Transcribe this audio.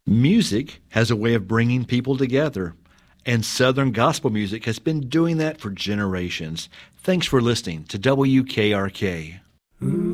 Music has a way of bringing people together, and Southern gospel music has been doing that for generations. Thanks for listening to WKRK.